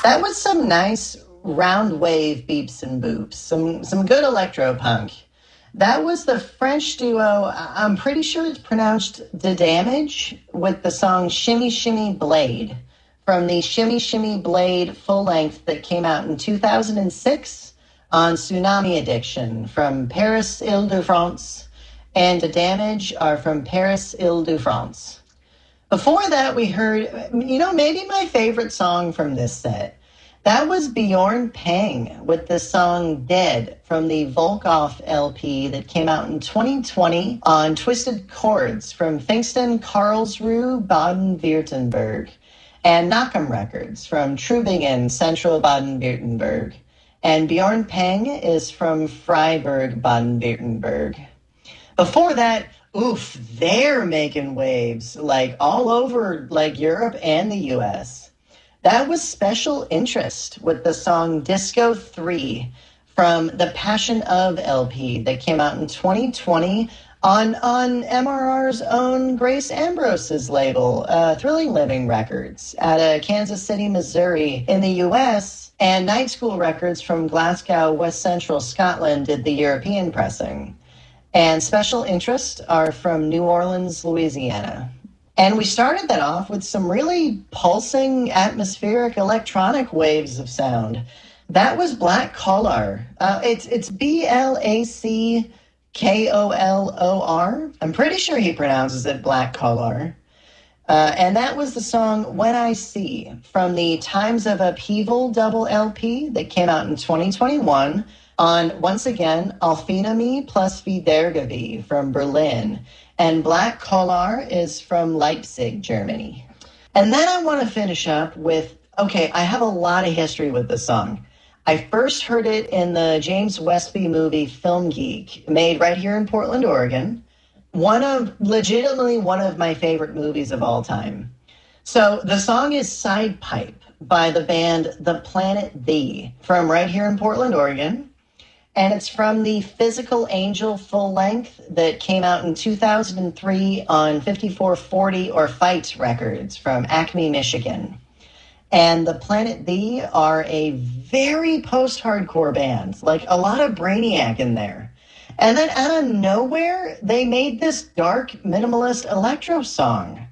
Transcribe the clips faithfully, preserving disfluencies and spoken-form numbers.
That was some nice round wave beeps and boops, some some good electro punk. That was the French duo, I'm pretty sure it's pronounced The Damage, with the song Shimmy Shimmy Blade from the Shimmy Shimmy Blade full length that came out in two thousand six on Tsunami Addiction from Paris, Ile-de-France, and The Damage are from Paris, Ile-de-France. Before that, we heard, you know, maybe my favorite song from this set. That was Bjorn Pang with the song Dead from the Volkov L P that came out in twenty twenty on Twisted Chords from Pfingsten, Karlsruhe, Baden-Württemberg, and Knockem Records from Trubingen, Central Baden-Württemberg. And Bjorn Pang is from Freiburg, Baden-Württemberg. Before that, oof, they're making waves like all over like Europe and the U S. That was Special Interest with the song Disco three from the Passion Of L P that came out in twenty twenty on, on M R R's own Grace Ambrose's label, uh, Thrilling Living Records, out of Kansas City, Missouri in the U S, and Night School Records from Glasgow, West Central Scotland did the European pressing. And Special Interest are from New Orleans, Louisiana. And we started that off with some really pulsing, atmospheric, electronic waves of sound. That was Black Collar. Uh, it's it's B L A C K O L O R. I'm pretty sure he pronounces it Black Collar. Uh, and that was the song When I See from the Times of Upheaval double L P that came out in twenty twenty-one on, once again, Alfinami plus Wiedergabe from Berlin. And Black Collar is from Leipzig, Germany. And then I want to finish up with, okay, I have a lot of history with this song. I first heard it in the James Westby movie Film Geek, made right here in Portland, Oregon. One of, legitimately one of my favorite movies of all time. So the song is Side Pipe by the band The Planet The from right here in Portland, Oregon. And it's from the Physical Angel full length that came out in two thousand three on fifty-four forty or Fight Records from Acme, Michigan. And the Planet The are a very post-hardcore band, like a lot of Brainiac in there. And then out of nowhere, they made this dark, minimalist electro song.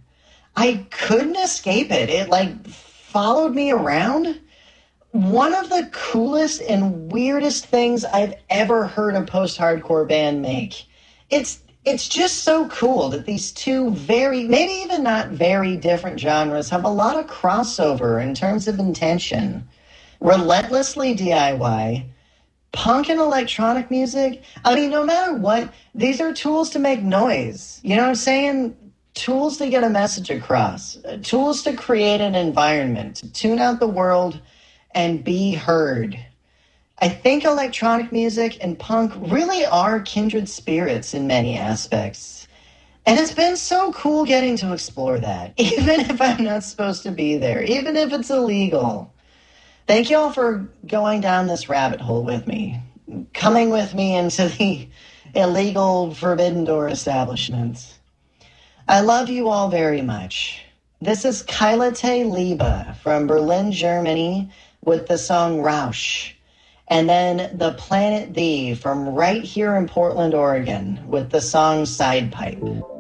I couldn't escape it. It, like, followed me around. One of the coolest and weirdest things I've ever heard a post-hardcore band make. It's it's just so cool that these two very, maybe even not very different genres have a lot of crossover in terms of intention. Relentlessly D I Y, punk and electronic music. I mean, no matter what, these are tools to make noise. You know what I'm saying? Tools to get a message across. Tools to create an environment, to tune out the world and be heard. I think electronic music and punk really are kindred spirits in many aspects. And it's been so cool getting to explore that, even if I'm not supposed to be there, even if it's illegal. Thank you all for going down this rabbit hole with me, coming with me into the illegal Forbidden Door establishments. I love you all very much. This is Kailate Liebe from Berlin, Germany, with the song Rausch. And then The Planet The from right here in Portland, Oregon, with the song Side Pipe.